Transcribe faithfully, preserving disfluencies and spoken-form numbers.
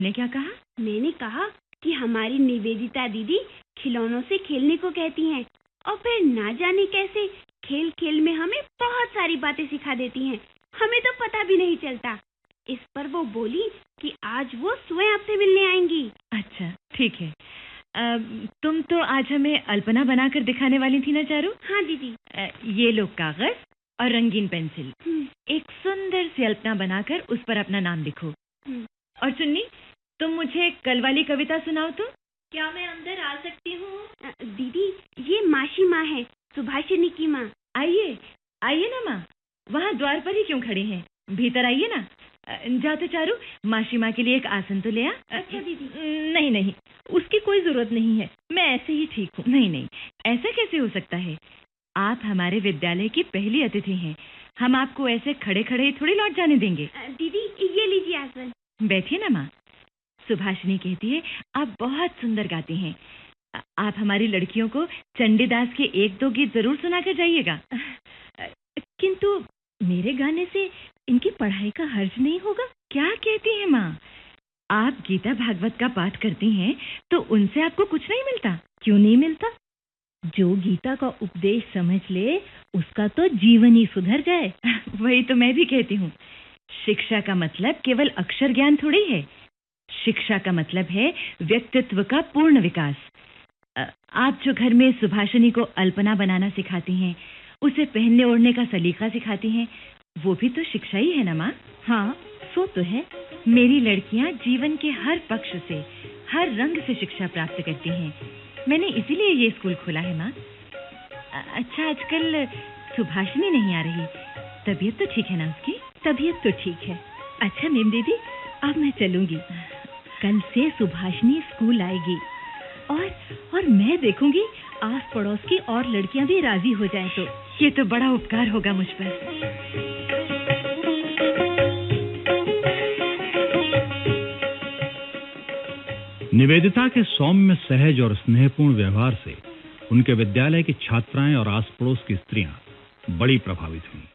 ने क्या कहा? मैंने कहा कि हमारी निवेदिता दीदी खिलौनों से खेलने को कहती हैं और फिर ना जाने कैसे खेल खेल में हमें बहुत सारी बातें सिखा देती हैं। हमें तो पता भी नहीं चलता। इस पर वो बोली कि आज वो स्वयं आपसे मिलने आएंगी। अच्छा, ठीक है। आ, तुम तो आज हमें अल्पना बनाकर दिखाने वाली थी ना चारू? हाँ दीदी। आ, ये लो कागज और रंगीन पेंसिल। एक सुंदर सी अल्पना बनाकर उस पर अपना नाम लिखो। और चुन्नी, तुम मुझे कल वाली कविता सुनाओ तो। क्या मैं अंदर आ सकती हूँ? दीदी, ये मासी माँ है, सुभाषिनी की माँ। आइए आइए ना माँ, वहाँ द्वार पर ही क्यों खड़ी हैं? भीतर आइए ना। जा तो चारू, मासी माँ के लिए एक आसन तो ले आ। अच्छा दीदी। नहीं नहीं, उसकी कोई जरूरत नहीं है, मैं ऐसे ही ठीक हूँ। नहीं नहीं, ऐसा कैसे हो सकता है? आप हमारे विद्यालय की पहली अतिथि हैं, हम आपको ऐसे खड़े खड़े थोड़ी लौट जाने देंगे। दीदी, ये लीजिए आसन। बैठिए ना माँ। सुभाषिनी कहती है आप बहुत सुंदर गाती हैं। आप हमारी लड़कियों को चंडीदास के एक दो गीत जरूर सुनाकर जाइएगा। किंतु मेरे गाने से इनकी पढ़ाई का हर्ज नहीं होगा? क्या कहती हैं माँ? आप गीता भागवत का पाठ करती हैं तो उनसे आपको कुछ नहीं मिलता? क्यों नहीं मिलता? जो गीता का उपदेश समझ ले उसका तो जीवन ही सुधर जाए। वही तो मैं भी कहती हूँ। शिक्षा का मतलब केवल अक्षर ज्ञान थोड़ी है। शिक्षा का मतलब है व्यक्तित्व का पूर्ण विकास। आप जो घर में सुभाषिनी को अल्पना बनाना सिखाती हैं, उसे पहनने ओढ़ने का सलीका सिखाती हैं, वो भी तो शिक्षा ही है ना माँ? हाँ, सो तो है। मेरी लड़कियाँ जीवन के हर पक्ष से, हर रंग से शिक्षा प्राप्त करती हैं। मैंने इसीलिए ये स्कूल खोला है माँ। अच्छा, आजकल सुभाषिनी नहीं आ रही, तबीयत तो ठीक है ना उसकी? तबीयत तो ठीक है। अच्छा मीम दीदी, अब मैं चलूंगी। कल से सुभाषिनी स्कूल आएगी और और मैं देखूंगी आस पड़ोस की और लड़कियां भी राजी हो जाएं तो। ये तो बड़ा उपकार होगा मुझ पर। निवेदिता के सौम्य, सहज और स्नेहपूर्ण व्यवहार से उनके विद्यालय की छात्राएं और आस पड़ोस की स्त्रियां बड़ी प्रभावित हुईं।